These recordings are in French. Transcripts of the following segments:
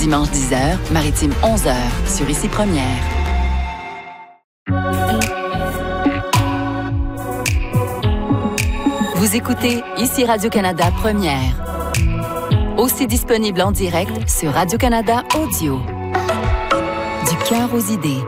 Dimanche 10h, Maritime 11h, sur Ici Première. Vous écoutez Ici Radio-Canada Première. Aussi disponible en direct sur Radio-Canada Audio. Du cœur aux idées.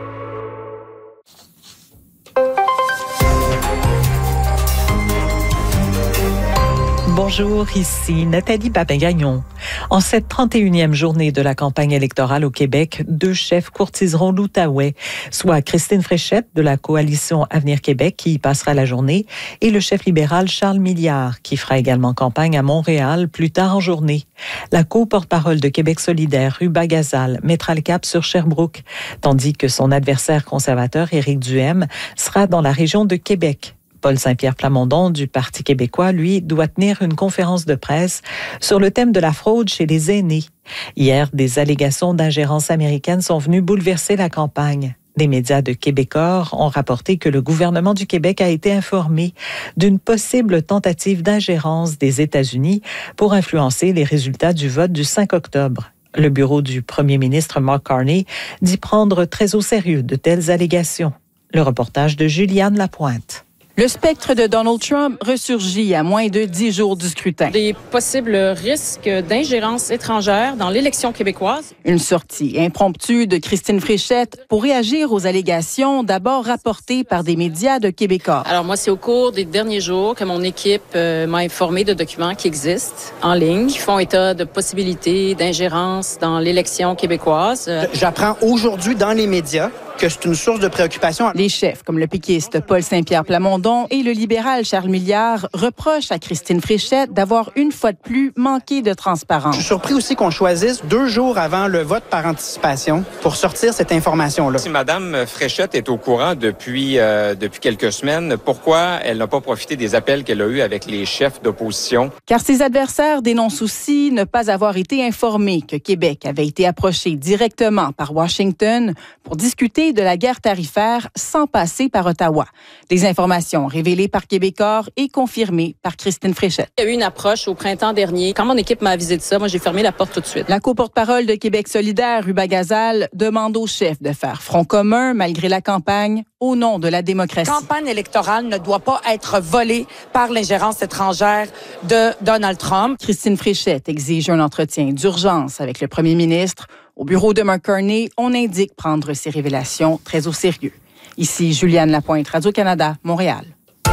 Bonjour, ici Nathalie Papin-Gagnon. En cette 31e journée de la campagne électorale au Québec, 2 chefs courtiseront l'Outaouais, soit Christine Fréchette de la coalition Avenir Québec qui y passera la journée et le chef libéral Charles Milliard qui fera également campagne à Montréal plus tard en journée. La co-porte-parole de Québec solidaire, Ruba Gazal, mettra le cap sur Sherbrooke, tandis que son adversaire conservateur, Éric Duhaime, sera dans la région de Québec. Paul Saint-Pierre Plamondon du Parti québécois, lui, doit tenir une conférence de presse sur le thème de la fraude chez les aînés. Hier, des allégations d'ingérence américaine sont venues bouleverser la campagne. Des médias de Québecor ont rapporté que le gouvernement du Québec a été informé d'une possible tentative d'ingérence des États-Unis pour influencer les résultats du vote du 5 octobre. Le bureau du premier ministre Mark Carney dit prendre très au sérieux de telles allégations. Le reportage de Juliane Lapointe. Le spectre de Donald Trump ressurgit à moins de 10 jours du scrutin. Des possibles risques d'ingérence étrangère dans l'élection québécoise. Une sortie impromptue de Christine Fréchette pour réagir aux allégations d'abord rapportées par des médias de Québécois. Alors moi, c'est au cours des derniers jours que mon équipe m'a informé de documents qui existent en ligne, qui font état de possibilités d'ingérence dans l'élection québécoise. J'apprends aujourd'hui dans les médias que c'est une source de préoccupation. Les chefs, comme le péquiste Paul Saint-Pierre Plamondon et le libéral Charles Milliard, reprochent à Christine Fréchette d'avoir une fois de plus manqué de transparence. Je suis surpris aussi qu'on choisisse 2 jours avant le vote par anticipation pour sortir cette information-là. Si Mme Fréchette est au courant depuis quelques semaines, pourquoi elle n'a pas profité des appels qu'elle a eus avec les chefs d'opposition? Car ses adversaires dénoncent aussi ne pas avoir été informés que Québec avait été approché directement par Washington pour discuter de la guerre tarifaire sans passer par Ottawa. Des informations révélées par Québecor et confirmées par Christine Fréchette. Il y a eu une approche au printemps dernier. Quand mon équipe m'a avisé de ça, moi, j'ai fermé la porte tout de suite. La co-porte-parole de Québec solidaire, Ruba Gazal, demande aux chefs de faire front commun malgré la campagne au nom de la démocratie. La campagne électorale ne doit pas être volée par l'ingérence étrangère de Donald Trump. Christine Fréchette exige un entretien d'urgence avec le premier ministre. Au bureau de Mark Carney, on indique prendre ces révélations très au sérieux. Ici, Juliane Lapointe, Radio-Canada, Montréal.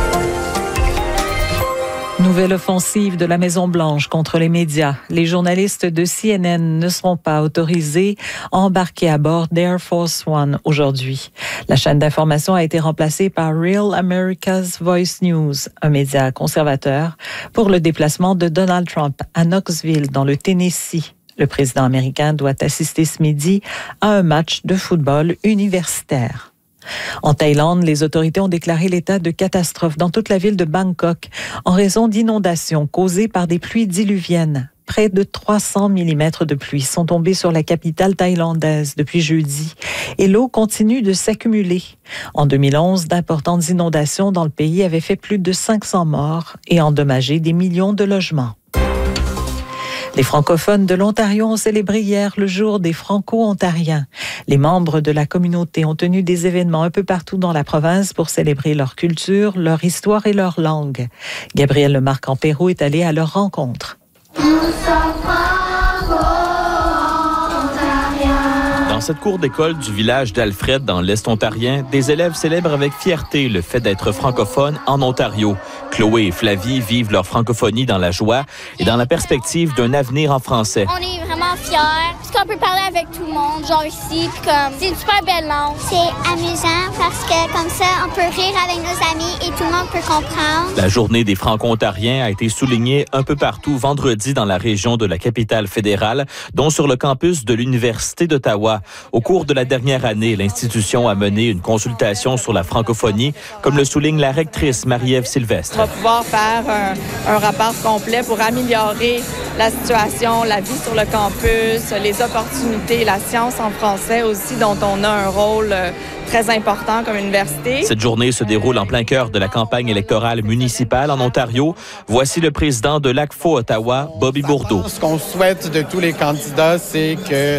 Nouvelle offensive de la Maison-Blanche contre les médias. Les journalistes de CNN ne seront pas autorisés à embarquer à bord d'Air Force One aujourd'hui. La chaîne d'information a été remplacée par Real America's Voice News, un média conservateur, pour le déplacement de Donald Trump à Knoxville, dans le Tennessee. Le président américain doit assister ce midi à un match de football universitaire. En Thaïlande, les autorités ont déclaré l'état de catastrophe dans toute la ville de Bangkok en raison d'inondations causées par des pluies diluviennes. Près de 300 mm de pluie sont tombés sur la capitale thaïlandaise depuis jeudi et l'eau continue de s'accumuler. En 2011, d'importantes inondations dans le pays avaient fait plus de 500 morts et endommagé des millions de logements. Les francophones de l'Ontario ont célébré hier le jour des Franco-Ontariens. Les membres de la communauté ont tenu des événements un peu partout dans la province pour célébrer leur culture, leur histoire et leur langue. Gabriel Lemarque-en-Pérou est allé à leur rencontre. Dans cette cour d'école du village d'Alfred, dans l'Est ontarien, des élèves célèbrent avec fierté le fait d'être francophones en Ontario. Chloé et Flavie vivent leur francophonie dans la joie et dans la perspective d'un avenir en français. On est vraiment fiers parce qu'on peut parler avec tout le monde, genre ici, puis comme c'est une super belle langue. C'est amusant parce que comme ça, on peut rire avec nos amis et tout le monde peut comprendre. La journée des Franco-Ontariens a été soulignée un peu partout vendredi dans la région de la capitale fédérale, dont sur le campus de l'Université d'Ottawa. Au cours de la dernière année, l'institution a mené une consultation sur la francophonie, comme le souligne la rectrice Marie-Ève Sylvestre. On va pouvoir faire un rapport complet pour améliorer la situation, la vie sur le campus, les opportunités, la science en français aussi, dont on a un rôle très important comme université. Cette journée se déroule en plein cœur de la campagne électorale municipale en Ontario. Voici le président de l'ACFO Ottawa, Bobby Bourdeau. Ce qu'on souhaite de tous les candidats, c'est que